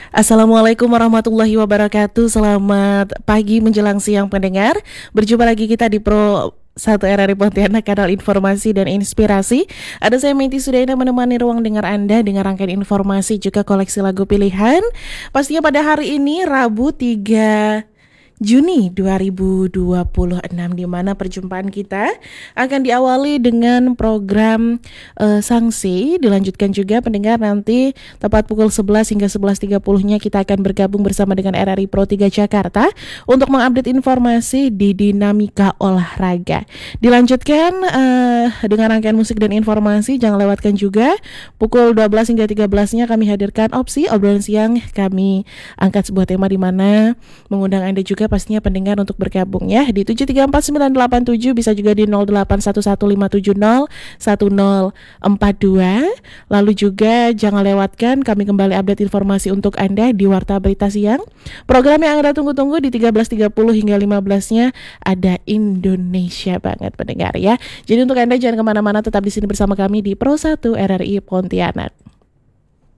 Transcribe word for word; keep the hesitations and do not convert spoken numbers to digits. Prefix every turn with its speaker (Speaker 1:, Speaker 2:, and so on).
Speaker 1: Assalamualaikum warahmatullahi wabarakatuh. Selamat pagi menjelang siang pendengar. Berjumpa lagi kita di Pro satu R R I Pontianak, kanal informasi dan inspirasi. Ada saya Menti Sudaina menemani ruang dengar Anda dengan rangkaian informasi juga koleksi lagu pilihan. Pastinya pada hari ini Rabu tiga Juni dua ribu dua puluh enam, di mana perjumpaan kita akan diawali dengan program uh, sanksi. Dilanjutkan juga pendengar, nanti tepat pukul sebelas hingga sebelas tiga puluh-nya kita akan bergabung bersama dengan R R I Pro tiga Jakarta untuk mengupdate informasi di dinamika olahraga. Dilanjutkan uh, dengan rangkaian musik dan informasi. Jangan lewatkan juga pukul dua belas hingga tiga belas-nya kami hadirkan opsi obrolan siang. Kami angkat sebuah tema di mana mengundang Anda juga pastinya pendengar untuk bergabung ya di tujuh tiga empat sembilan delapan tujuh, bisa juga di nol delapan satu satu lima tujuh nol satu nol empat dua. Lalu juga jangan lewatkan kami kembali update informasi untuk Anda di Warta Berita Siang. Program yang Anda tunggu-tunggu di tiga belas tiga puluh hingga lima belas-nya ada Indonesia banget pendengar ya. Jadi untuk Anda jangan kemana-mana, tetap di sini bersama kami di Pro satu R R I Pontianak.